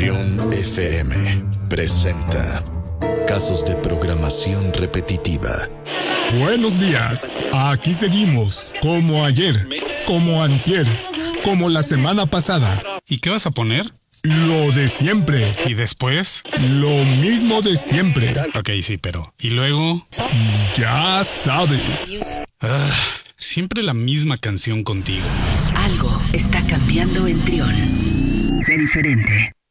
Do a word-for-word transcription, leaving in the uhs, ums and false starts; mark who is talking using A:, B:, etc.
A: Trión F M presenta Casos de programación repetitiva.
B: Buenos días, aquí seguimos, como ayer, como antier, como la semana pasada.
C: ¿Y qué vas a poner?
B: Lo de siempre.
C: ¿Y después?
B: Lo mismo de siempre.
C: Ok, sí, pero... ¿Y luego?
B: Ya sabes.
C: Ah, siempre la misma canción contigo.
D: Algo está cambiando en Trión. Sé diferente.